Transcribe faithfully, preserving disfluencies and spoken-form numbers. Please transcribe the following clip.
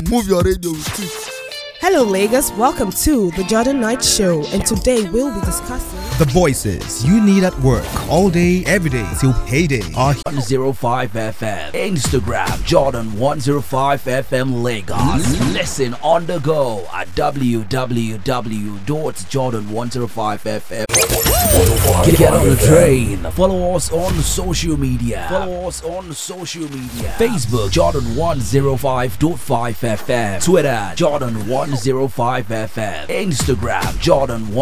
Move your radio with it. Hello Lagos, welcome to the Jordan Knight Show, and today we'll be discussing the voices you need at work all day, every day till payday are one oh five F M. Instagram Jordan one oh five F M Lagos. Listen on the go at w w w dot jordan one oh five F M. Get on the train. Follow us on social media. Follow us on social media. Facebook Jordan one oh five point five F M. Twitter Jordan one oh five F M. Instagram Jordan one